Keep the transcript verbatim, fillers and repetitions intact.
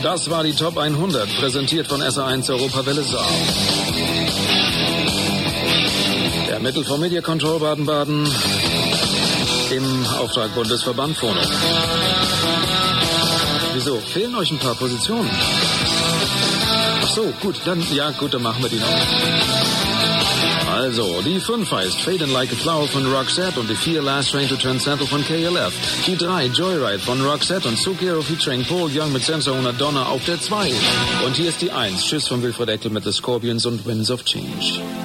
Das war die Top hundert, präsentiert von S R eins Europawelle Saar. Der Mittel vom Media Control Baden-Baden im Auftrag Bundesverband Phono. Wieso? Fehlen euch ein paar Positionen? Ach so, gut, dann, ja gut, dann machen wir die noch. Also, die fünf heißt Fading Like a Flower von Roxette und die vier Last Train to Transcendental von K L F. Die drei Joyride von Roxette und Zucchero featuring Paul Young mit Sensor und Madonna auf der zwei. Und hier ist die eins, Tschüss von Wilfried Eckel mit The Scorpions und Winds of Change.